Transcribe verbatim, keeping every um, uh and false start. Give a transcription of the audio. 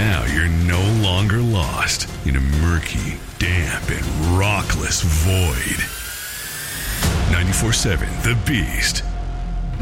Now you're no longer lost in a murky, damp, and rockless void. ninety-four seven The Beast.